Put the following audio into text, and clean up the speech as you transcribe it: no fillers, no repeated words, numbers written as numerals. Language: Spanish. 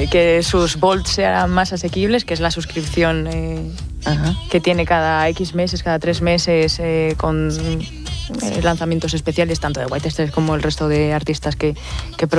que sus Vaults sean más asequibles, que es la suscripción que tiene cada X meses, cada 3 meses, con lanzamientos especiales, tanto de White Stripes como el resto de artistas que